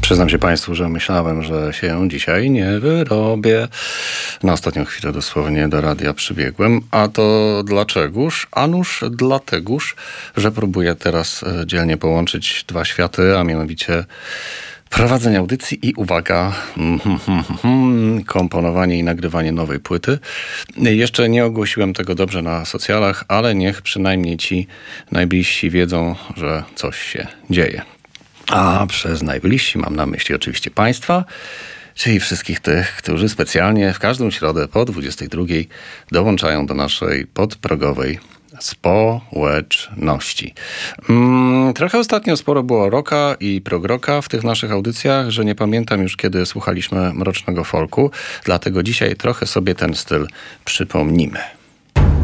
Przyznam się Państwu, że myślałem, że się dzisiaj nie wyrobię. Na ostatnią chwilę dosłownie do radia przybiegłem. A to dlaczegoż? Anuż dlategoż, że próbuję teraz dzielnie połączyć dwa światy, a mianowicie prowadzenie audycji i uwaga, komponowanie i nagrywanie nowej płyty. Jeszcze nie ogłosiłem tego dobrze na socjalach, ale niech przynajmniej ci najbliżsi wiedzą, że coś się dzieje. A przez najbliżsi mam na myśli oczywiście Państwa, czyli wszystkich tych, którzy specjalnie w każdą środę po 22 dołączają do naszej podprogowej społeczności. Trochę ostatnio sporo było rocka i progroka w tych naszych audycjach, że nie pamiętam już, kiedy słuchaliśmy mrocznego folku, dlatego dzisiaj trochę sobie ten styl przypomnimy.